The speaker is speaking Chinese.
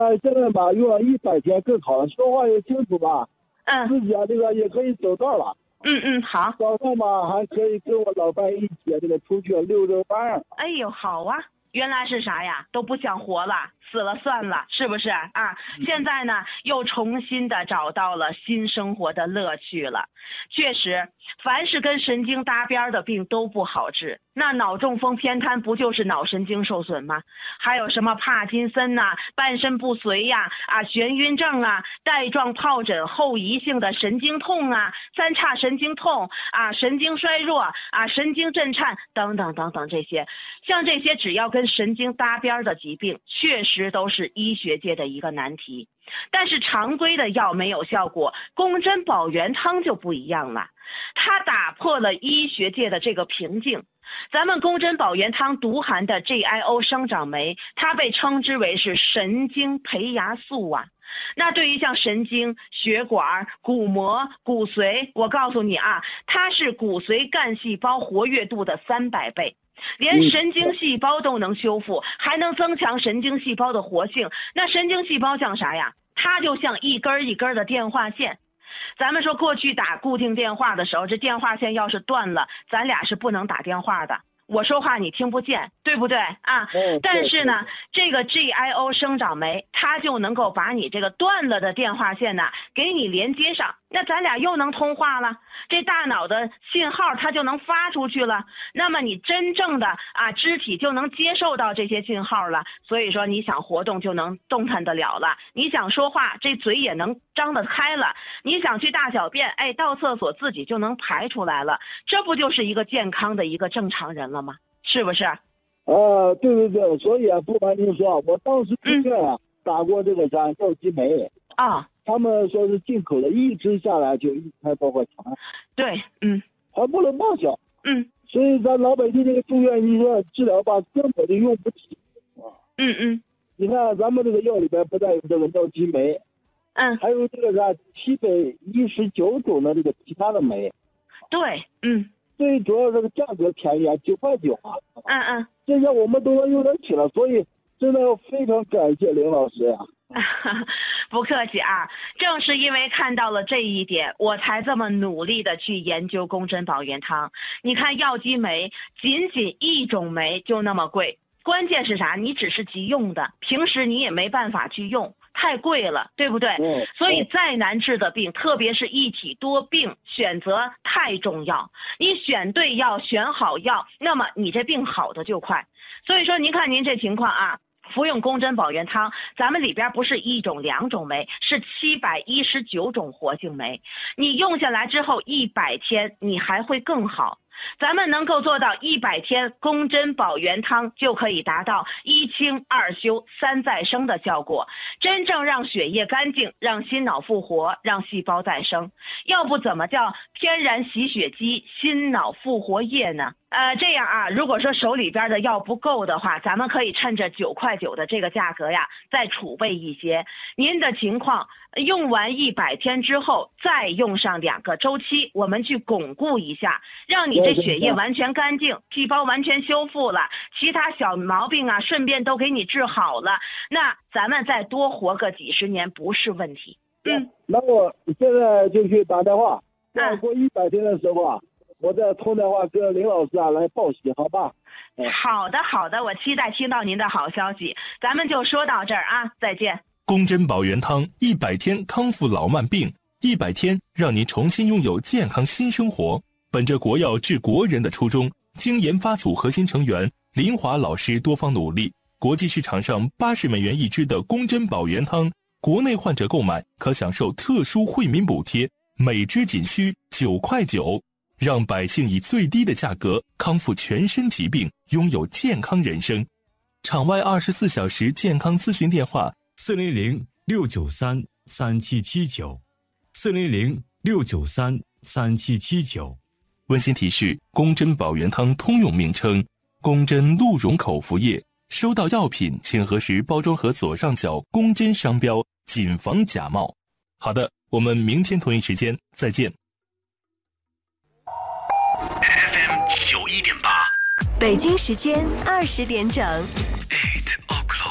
现在吧用了100天更好了，说话也清楚吧。自己这个也可以走道了。 好。 早上吧还可以跟我老伴一起这个出去溜溜弯。 哎呦，好啊。原来是啥呀？都不想活了，死了算了，是不是啊？现在呢，又重新的找到了新生活的乐趣了。确实，凡是跟神经搭边的病都不好治。那脑中风偏瘫不就是脑神经受损吗？还有什么帕金森呐、半身不遂呀、眩晕症啊、带状疱疹后遗性的神经痛啊、三叉神经痛神经衰弱神经震颤等等等等，这些像这些只要跟神经搭边的疾病，确实都是医学界的一个难题。但是常规的药没有效果，宫针保元汤就不一样了，它打破了医学界的这个瓶颈。咱们宫针保元汤独含的 GIO 生长酶，它被称之为是神经培芽素啊。那对于像神经、血管、骨膜、骨髓，我告诉你它是骨髓干细胞活跃度的300倍。连神经细胞都能修复，还能增强神经细胞的活性。那神经细胞像啥呀？它就像一根一根的电话线。咱们说过去打固定电话的时候，这电话线要是断了，咱俩是不能打电话的。我说话你听不见，对不对但是呢，这个 GIO 生长酶它就能够把你这个断了的电话线给你连接上，那咱俩又能通话了，这大脑的信号它就能发出去了，那么你真正的肢体就能接受到这些信号了，所以说你想活动就能动弹得了了，你想说话这嘴也能张得开了，你想去大小便到厕所自己就能排出来了，这不就是一个健康的一个正常人了吗？是不是？ 对，所以不瞒您说，我当时住院打过这个药激酶他们说是进口的，一支下来就1开多块钱。 对， 还不能报销。所以咱老百姓这个住院医院治疗吧，根本就用不起。你看咱们这个药里边不但有这个药激酶，还有这个719种的这个其他的酶。 对， 最主要这个价格便宜9块9这些我们都能用得起了，所以真的非常感谢林老师不客气正是因为看到了这一点，我才这么努力的去研究宫针保元汤。你看药激酶仅一种酶就那么贵，关键是啥？你只是急用的，平时你也没办法去用，太贵了，对不对？所以再难治的病，特别是一体多病，选择太重要。你选对药，选好药，那么你这病好的就快。所以说您看您这情况服用宫针保元汤，咱们里边不是1种2种酶，是719种活性酶。你用下来之后100天，你还会更好。咱们能够做到100天，宫针保元汤就可以达到1清2修3再生的效果，真正让血液干净，让心脑复活，让细胞再生。要不怎么叫天然洗血机、心脑复活液呢？这样如果说手里边的药不够的话，咱们可以趁着9块9的这个价格再储备一些。您的情况用完100天之后，再用上2个周期，我们去巩固一下，让你这血液完全干净，细胞完全修复了，其他小毛病顺便都给你治好了，那咱们再多活个几十年不是问题。 那我现在就去打电话，过100天的时候我再通电话跟林老师来报喜，好吧？ 好的，我期待听到您的好消息。咱们就说到这儿再见。 宫针保元汤100天康复老慢病，100天让您重新拥有健康新生活。本着国药治国人的初衷，经研发组核心成员林华老师多方努力，国际市场上80美元一支的宫针保元汤，国内患者购买可享受特殊惠民补贴，每支仅需9块9。让百姓以最低的价格康复全身疾病，拥有健康人生。场外24小时健康咨询电话：400-693-3779，400-693-3779。温馨提示：宫针保元汤通用名称：宫针鹿茸口服液。收到药品请核实包装盒左上角宫针商标，谨防假冒。好的，我们明天同一时间再见。 FM 91.8，北京时间20点整。8 o'clock。